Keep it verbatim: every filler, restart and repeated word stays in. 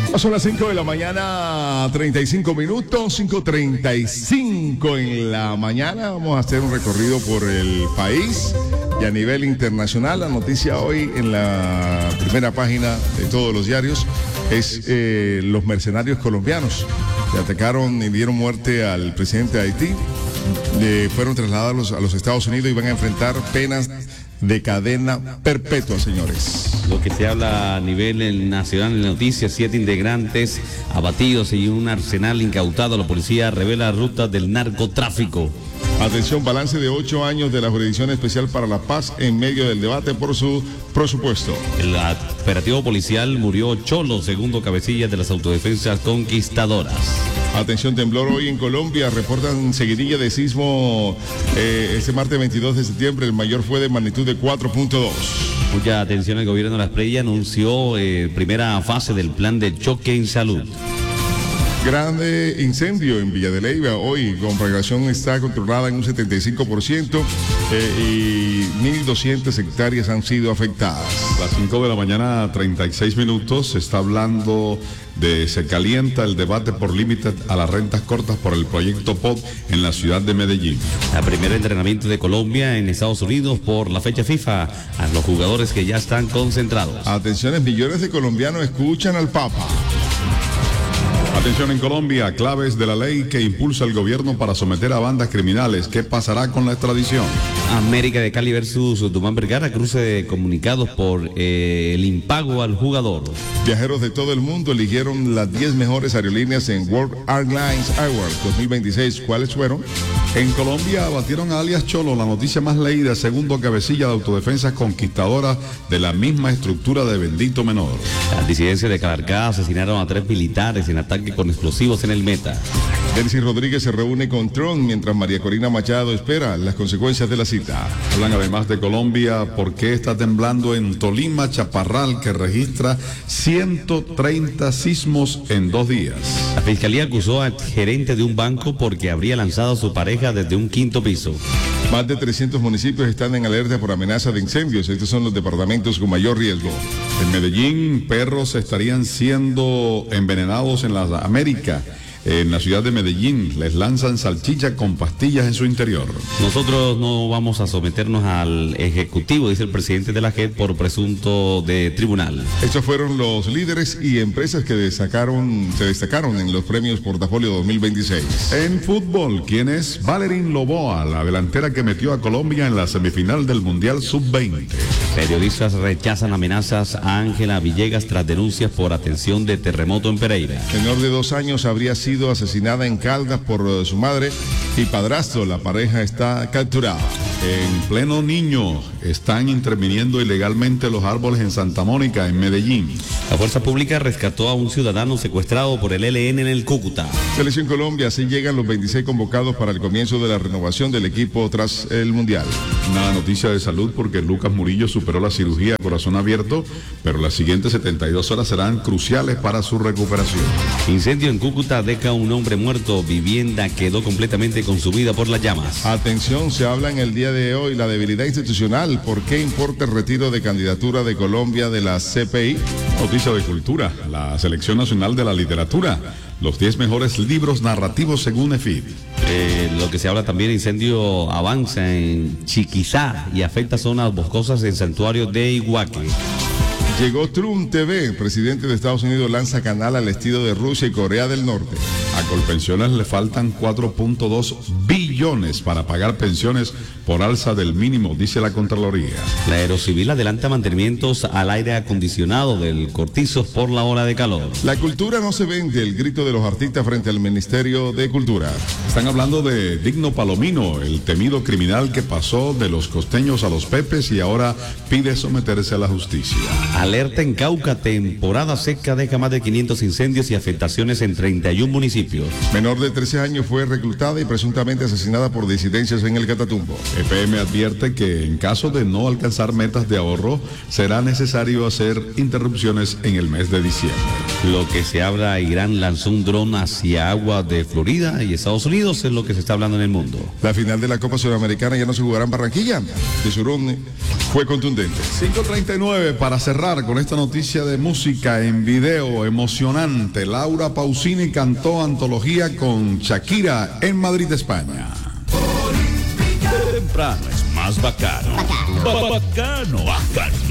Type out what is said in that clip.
Son las cinco de la mañana, treinta y cinco minutos, cinco treinta y cinco en la mañana. Vamos a hacer un recorrido por el país y a nivel internacional. La noticia hoy en la primera página de todos los diarios es eh, los mercenarios colombianos que atacaron y dieron muerte al presidente de Haití. Eh, fueron trasladados a los Estados Unidos y van a enfrentar penas de cadena perpetua, señores. Lo que se habla a nivel nacional en noticias, siete integrantes abatidos y un arsenal incautado. La policía revela rutas del narcotráfico. Atención, balance de ocho años de la Jurisdicción Especial para la Paz en medio del debate por su presupuesto. El operativo policial murió Cholo, segundo cabecilla de las autodefensas conquistadoras. Atención, temblor hoy en Colombia, reportan seguidilla de sismo eh, este martes veintidós de septiembre, el mayor fue de magnitud de cuatro punto dos. Mucha atención, el gobierno de Las Preyas anunció eh, primera fase del plan de choque en salud. Grande incendio en Villa de Leyva. Hoy Conflagración está controlada en un setenta y cinco por ciento eh, y mil doscientas hectáreas han sido afectadas. A las cinco de la mañana, treinta y seis minutos, se está hablando de se calienta el debate por límite a las rentas cortas por el proyecto P O D en la ciudad de Medellín. El primer entrenamiento de Colombia en Estados Unidos por la fecha FIFA a los jugadores que ya están concentrados. Atención, millones de colombianos escuchan al Papa. Atención en Colombia, claves de la ley que impulsa el gobierno para someter a bandas criminales. ¿Qué pasará con la extradición? América de Cali versus Dumán Vergara, cruce de comunicados por eh, el impago al jugador. Viajeros de todo el mundo eligieron las diez mejores aerolíneas en World Airlines Awards dos mil veintiséis. ¿Cuáles fueron? En Colombia abatieron a alias Cholo, la noticia más leída, segundo cabecilla de autodefensas conquistadoras de la misma estructura de Bendito Menor. Las disidencias de Calarcá asesinaron a tres militares en ataque con explosivos en el Meta. Delcy Rodríguez se reúne con Trump mientras María Corina Machado espera las consecuencias de la cita. Hablan además de Colombia, por qué está temblando en Tolima, Chaparral, que registra ciento treinta sismos en dos días. La fiscalía acusó al gerente de un banco porque habría lanzado a su pareja desde un quinto piso. Más de trescientos municipios están en alerta por amenaza de incendios. Estos son los departamentos con mayor riesgo. En Medellín, perros estarían siendo envenenados en las Américas. En la ciudad de Medellín les lanzan salchicha con pastillas en su interior. Nosotros no vamos a someternos al ejecutivo, dice el presidente de la J E D, por presunto de tribunal. Estos fueron los líderes y empresas que destacaron, se destacaron en los premios Portafolio dos mil veintiséis. En fútbol, ¿quién es? Valerín Loboa, la delantera que metió a Colombia en la semifinal del Mundial sub veinte. Periodistas rechazan amenazas a Ángela Villegas tras denuncias por atención de terremoto en Pereira. Menor de dos años habría sido asesinada en Caldas por uh, su madre y padrastro. La pareja está capturada. En pleno Niño, están interviniendo ilegalmente los árboles en Santa Mónica, en Medellín. La fuerza pública rescató a un ciudadano secuestrado por el E L N en el Cúcuta. Selección Colombia, así llegan los veintiséis convocados para el comienzo de la renovación del equipo tras el Mundial. Una noticia de salud porque Lucas Murillo superó la cirugía a corazón abierto, pero las siguientes setenta y dos horas serán cruciales para su recuperación. Incendio en Cúcuta deja a un hombre muerto. Vivienda quedó completamente consumida por las llamas. Atención, se habla en el día de hoy la debilidad institucional. ¿Por qué importa el retiro de candidatura de Colombia de la C P I? Noticia de cultura, la Selección Nacional de la Literatura, los diez mejores libros narrativos según E F I D. Eh, lo que se habla también, incendio avanza en Chiquizá y afecta zonas boscosas en santuario de Iguaque. Llegó Trump T V, presidente de Estados Unidos lanza canal al estilo de Rusia y Corea del Norte. A Colpensiones le faltan cuatro punto dos billones para pagar pensiones por alza del mínimo, dice la Contraloría. La Aerocivil adelanta mantenimientos al aire acondicionado del Cortizos por la ola de calor. La cultura no se vende, el grito de los artistas frente al Ministerio de Cultura. Están hablando de Digno Palomino, el temido criminal que pasó de los costeños a los pepes y ahora pide someterse a la justicia. Alerta en Cauca, temporada seca deja más de quinientos incendios y afectaciones en treinta y un municipios. Menor de trece años fue reclutada y presuntamente asesinada por disidencias en el Catatumbo. E P M advierte que en caso de no alcanzar metas de ahorro, será necesario hacer interrupciones en el mes de diciembre. Lo que se habla, Irán lanzó un dron hacia aguas de Florida y Estados Unidos, es lo que se está hablando en el mundo. La final de la Copa Sudamericana ya no se jugará en Barranquilla. Tesurón fue contundente. cinco treinta y nueve para cerrar con esta noticia de música en video emocionante. Laura Pausini cantó antología con Shakira en Madrid, España. Temprano es más bacano. Bacano. Bacano. Bacano.